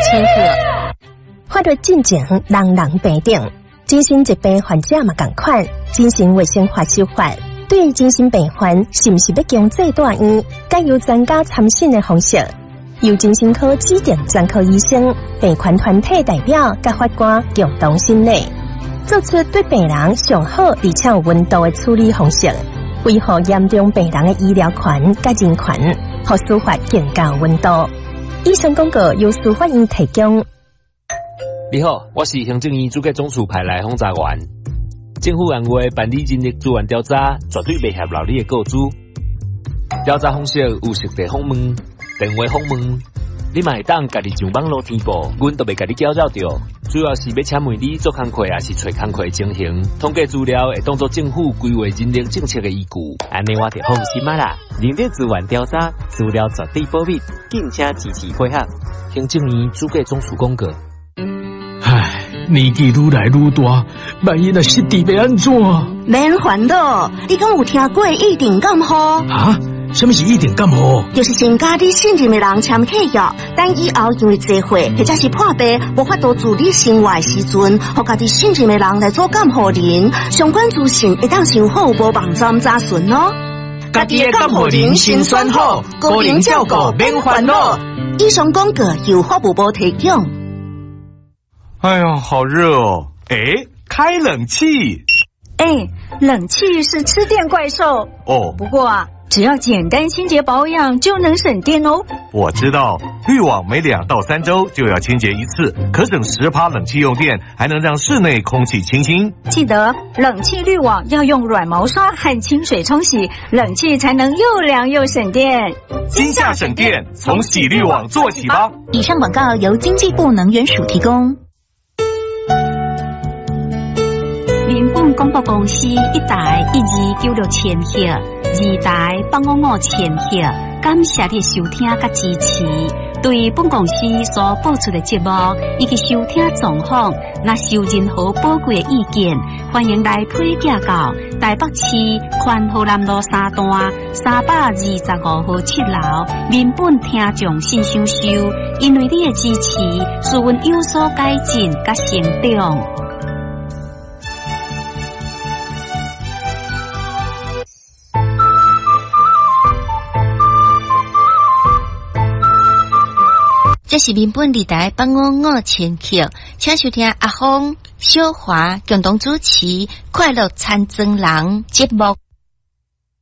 清楚。法律进程人人平等，精神疾病患者嘛同款。精神卫生法修法，对于精神病患是不是要强制住院，该由专家参审的方式，由精神科指定专科医生、病患团体代表甲法官共同审理，做出对病人上好而且有温度的处理方式，维护严重病人的医疗权甲人权，和司法更加温度。以上广告由司法院提供。 你好，我是行政院主计总署派来轰炸员。政府按话办理人力资源调查，绝对袂合劳你的告知。调查方式有实地访问、电话访问，你嘛会当家己上网络填报，阮都袂家己搅扰着。主要是要请问你做工课也是找工课的情形，统计资料会当作政府规划人力政策的依据。 安尼我就放心啦。人力资源调查资料绝对保密，敬请支持配合。 行政院主计总署公告。 唉，年纪愈来愈大，万一若失智要安怎？ 免烦恼，你敢有听过一定感冒？ 啊？什么是一定感冒？ 就是先甲你信任的人签契约，等以后因为聚会或者是破病无法度自理生活的时阵，互家己信任的人来做监护人。相关资讯会当上好无网站查询哦。 家己的监护人先选好，个人照顾免烦恼。 以上广告由法务部提供。 哎呀，好热哦！哎，开冷气。 哎，冷气是吃电怪兽哦。 不过啊，只要简单清洁保养就能省电哦。 我知道，滤网每2到3周就要清洁一次，可省10%冷气用电，还能让室内空气清新。 记得冷气滤网要用软毛刷和清水冲洗，冷气才能又凉又省电。 今夏省电，从洗滤网做起吧。 以上广告由经济部能源署提供。 民本广播公司1台1296千赫，2台855千赫，感谢你的收听甲支持。对本公司所播出的节目以及收听状况，若有任何宝贵的意见，欢迎来批寄到台北市宽和南路3段325号7楼民本听众信箱收。因为你的支持，使阮有所改进甲成长。 这是民本2台855千赫，请收听阿峰、小华共同主持《快乐餐庄人》节目。